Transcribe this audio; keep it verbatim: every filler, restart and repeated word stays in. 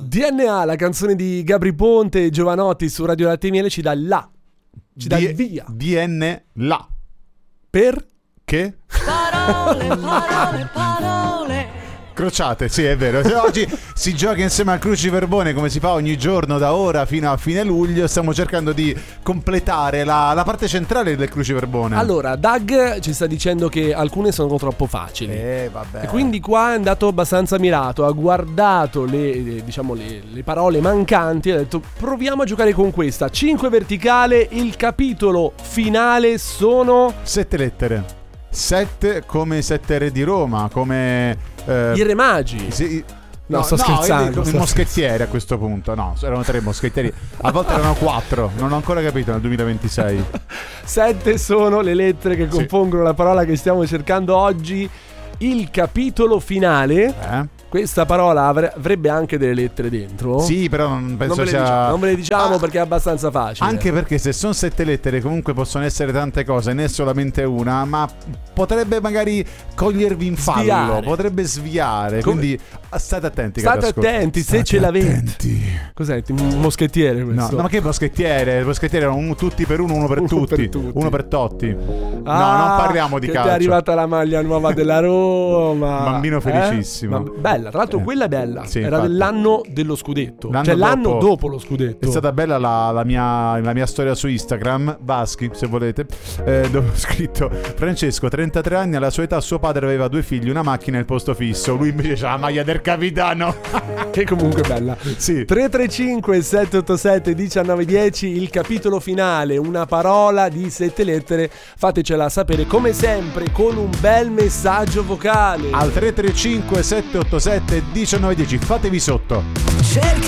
D N A, la canzone di Gabry Ponte e Giovanotti su Radio Latte Miele ci dà là, ci dà il via. D N là. Per? Che? Parole, parole, parole. Crociate, sì, è vero. Se oggi si gioca insieme al cruciverbone come si fa ogni giorno da ora fino a fine luglio, stiamo cercando di completare la, la parte centrale del cruciverbone. Allora, Doug ci sta dicendo che alcune sono troppo facili. Eh, vabbè. E quindi qua è andato abbastanza mirato, ha guardato le, le, diciamo, le, le parole mancanti e ha detto proviamo a giocare con questa. cinque verticale, il capitolo finale sono... Sette lettere. Sette come sette re di Roma, come... Eh, I Re Magi. sì, No, no, sto no, scherzando, come sto- moschettieri a questo punto. No, erano tre moschettieri. A volte erano quattro. Non ho ancora capito nel duemilaventisei. Sette sono le lettere che Sì. compongono la parola che stiamo cercando oggi. Il capitolo finale. Eh? Questa parola avre- avrebbe anche delle lettere dentro. Sì, però non penso non ve le sia... diciamo, non ve le diciamo Ah, perché è abbastanza facile. anche perché se sono sette lettere comunque possono essere tante cose, ne è solamente una, ma potrebbe magari cogliervi in fallo, Sviare. potrebbe sviare, Come- quindi state attenti. State cari ascoltatori. attenti, se State ce l'avete. attenti. Cos'è? Un moschettiere No, questo? no, ma che moschettiere? Il moschettiere erano un, tutti per uno, uno per Uno tutti. per tutti. Uno per Totti. Ah, no, non parliamo di che calcio. Ti è arrivata la maglia nuova della Roma. Bambino Eh? felicissimo. Ma bella, tra l'altro Eh. quella è bella. Sì, Era infatti. dell'anno dello scudetto. L'anno cioè l'anno dopo- dopo lo scudetto. È stata bella la, la, mia, la mia storia su Instagram, Vaschi se volete, eh, dove ho scritto: Francesco, trentatré anni, alla sua età suo padre aveva due figli, una macchina e il posto fisso, lui invece c'ha la maglia del capitano. Che comunque è bella. Sì. tre tre cinque sette otto sette uno nove uno zero, il capitolo finale, una parola di sette lettere. Fatecela sapere come sempre con un bel messaggio vocale. Al tre tre cinque sette otto sette uno nove uno zero, fatevi sotto. Cerca